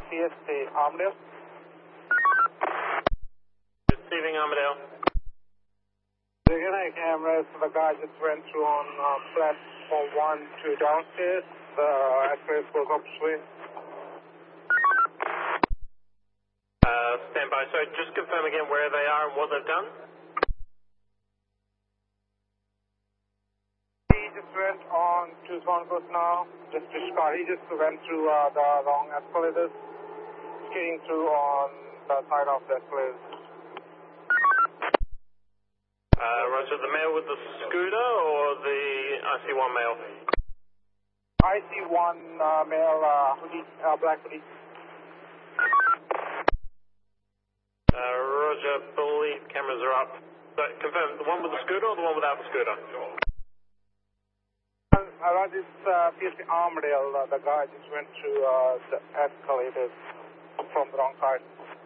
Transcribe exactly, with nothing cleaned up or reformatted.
P S T Armadale. Receiving Armadale. The inner cameras, the guy just went through on uh, platform one to downstairs. The escalator goes upstream. Uh, stand by. So just confirm again where they are and what they've done. He just went on to Swancoast now, just to Chicago. He just went through uh, the long escalators, skating through on the side of the escalators. Uh, Roger, the male with the scooter or the I C one male? I see one uh, male uh, hoodie, uh, black hoodie. Uh, Roger, believe cameras are up. So confirm, the one with the scooter or the one without the scooter? Uh, Roger, it's uh, P S T Armadale. Uh, the guy just went through uh, the escalators from the wrong side.